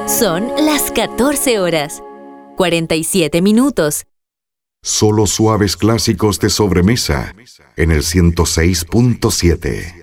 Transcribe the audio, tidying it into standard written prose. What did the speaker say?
Son las 14 horas, 47 minutos. Solo suaves clásicos de sobremesa en el 106.7.